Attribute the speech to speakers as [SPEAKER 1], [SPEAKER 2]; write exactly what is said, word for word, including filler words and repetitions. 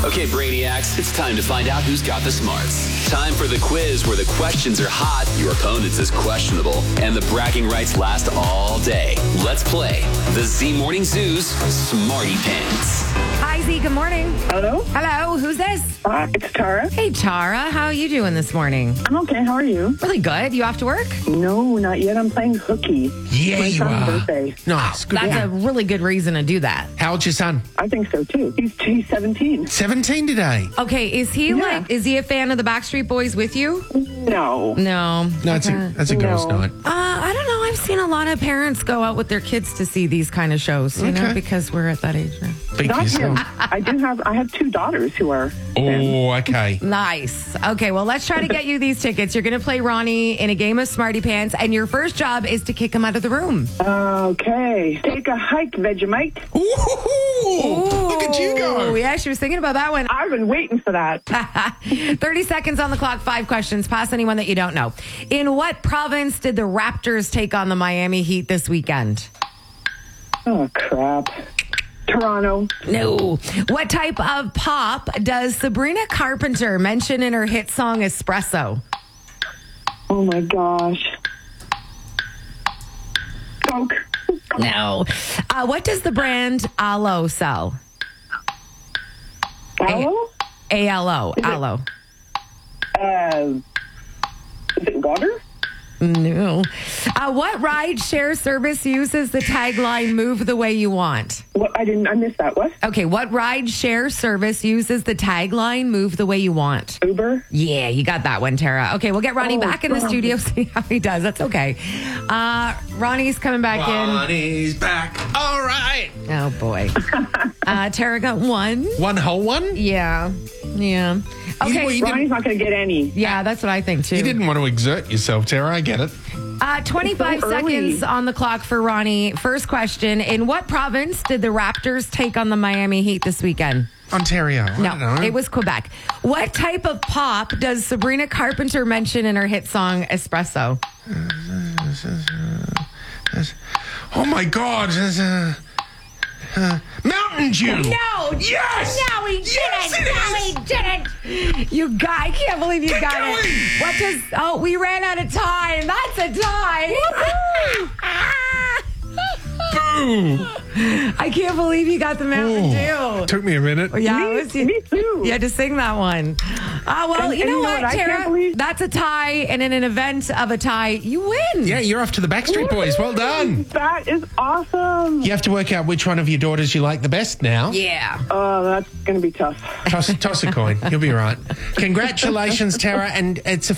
[SPEAKER 1] Okay, Brainiacs, it's time to find out who's got the smarts. Time for the quiz where the questions are hot, your opponent's is questionable, and the bragging rights last all day. Let's play the Z Morning Zoo's Smarty Pants.
[SPEAKER 2] Hi, Z. Good morning.
[SPEAKER 3] Hello?
[SPEAKER 2] Hello. Who's this?
[SPEAKER 3] Hi, it's Tara.
[SPEAKER 2] Hey, Tara. How are you doing this morning?
[SPEAKER 3] I'm okay. How are you?
[SPEAKER 2] Really good. You off to work?
[SPEAKER 3] No, not yet. I'm playing hooky.
[SPEAKER 4] Yeah,
[SPEAKER 3] My
[SPEAKER 4] you
[SPEAKER 3] son's
[SPEAKER 4] are.
[SPEAKER 3] birthday.
[SPEAKER 4] Nice. Good.
[SPEAKER 2] That's
[SPEAKER 4] Yeah.
[SPEAKER 2] a really good reason to do that.
[SPEAKER 4] How old's your son?
[SPEAKER 3] I think so, too. He's, he's seventeen.
[SPEAKER 4] seventeen today.
[SPEAKER 2] Okay, is he
[SPEAKER 3] Yeah.
[SPEAKER 2] like, is he a fan of the Backstreet Boys with you?
[SPEAKER 3] No.
[SPEAKER 2] No.
[SPEAKER 4] No, it's a,
[SPEAKER 2] Okay.
[SPEAKER 4] that's a girl's
[SPEAKER 3] No.
[SPEAKER 4] night.
[SPEAKER 2] Uh, I don't know. I've seen a lot of parents go out with their kids to see these kind of shows, you know,
[SPEAKER 4] Okay.
[SPEAKER 2] because we're at that age now.
[SPEAKER 4] Speak for
[SPEAKER 3] Not him.
[SPEAKER 4] yourself.
[SPEAKER 3] I do have, I have two daughters who are fans.
[SPEAKER 4] Oh, okay.
[SPEAKER 2] Nice. Okay, well, let's try to get you these tickets. You're going to play Ronnie in a game of Smarty Pants, and your first job is to kick him out of the room.
[SPEAKER 3] Okay. Take a hike, Vegemite.
[SPEAKER 4] Ooh, look at you
[SPEAKER 2] Oh,
[SPEAKER 4] go.
[SPEAKER 2] yeah, she was thinking about that one.
[SPEAKER 3] I've been waiting for that.
[SPEAKER 2] thirty seconds on the clock, five questions. Pass anyone that you don't know. In what province did the Raptors take on the Miami Heat this weekend?
[SPEAKER 3] Oh, crap. Toronto.
[SPEAKER 2] No. What type of pop does Sabrina Carpenter mention in her hit song Espresso?
[SPEAKER 3] Oh, my gosh. Coke.
[SPEAKER 2] No. Uh, what does the brand Aloe sell?
[SPEAKER 3] Aloe?
[SPEAKER 2] A L O. Aloe.
[SPEAKER 3] Uh, is it water?
[SPEAKER 2] No. Uh, what ride share service uses the tagline "Move the way you want"?
[SPEAKER 3] What? I didn't, I missed that. What?
[SPEAKER 2] Okay, what ride share service uses the tagline "Move the way you want"?
[SPEAKER 3] Uber?
[SPEAKER 2] Yeah, you got that one, Tara. Okay, we'll get Ronnie
[SPEAKER 3] Oh,
[SPEAKER 2] back in the
[SPEAKER 3] God.
[SPEAKER 2] studio, see how he does. That's okay. Uh, Ronnie's coming back
[SPEAKER 4] Ronnie's back. All right.
[SPEAKER 2] in. Oh, boy. uh, Tara got one.
[SPEAKER 4] One whole one?
[SPEAKER 2] Yeah. Yeah. Okay.
[SPEAKER 4] well, you
[SPEAKER 3] Ronnie's not going to get any.
[SPEAKER 2] yeah, that's what I think, too.
[SPEAKER 4] You didn't want to exert yourself, Tara. I get it.
[SPEAKER 2] Uh, twenty-five
[SPEAKER 3] It's so early.
[SPEAKER 2] seconds on the clock for Ronnie. First question. In what province did the Raptors take on the Miami Heat this weekend?
[SPEAKER 4] Ontario. I don't
[SPEAKER 2] No,
[SPEAKER 4] know.
[SPEAKER 2] it was Quebec. What type of pop does Sabrina Carpenter mention in her hit song Espresso?
[SPEAKER 4] Oh, my God. Uh, uh, Mountain Dew.
[SPEAKER 2] No!
[SPEAKER 4] Yes!
[SPEAKER 2] No, he didn't!
[SPEAKER 4] Yes, it
[SPEAKER 2] no,
[SPEAKER 4] is!
[SPEAKER 2] he didn't! You guy, I can't believe you
[SPEAKER 4] Keep
[SPEAKER 2] got
[SPEAKER 4] going!
[SPEAKER 2] it. What does, oh, we ran out of time. That's a tie.
[SPEAKER 4] Boom.
[SPEAKER 2] I can't believe you got the Mountain Dew.
[SPEAKER 4] Took me a minute.
[SPEAKER 2] Yeah,
[SPEAKER 3] Me-
[SPEAKER 2] it was you.
[SPEAKER 3] me too.
[SPEAKER 2] You had to sing that one. Ah, well,
[SPEAKER 3] And-
[SPEAKER 2] you
[SPEAKER 3] and
[SPEAKER 2] know
[SPEAKER 3] you know
[SPEAKER 2] what,
[SPEAKER 3] what I can't
[SPEAKER 2] Tara?
[SPEAKER 3] believe?
[SPEAKER 2] That's a tie, and in an event of a tie, you win.
[SPEAKER 4] Yeah, you're off to the Backstreet Boys. Well done.
[SPEAKER 3] That is awesome.
[SPEAKER 4] You have to work out which one of your daughters you like the best now.
[SPEAKER 2] Yeah.
[SPEAKER 3] Oh, that's going to be tough.
[SPEAKER 4] Toss, toss a coin. You'll be right. Congratulations, Tara. And it's a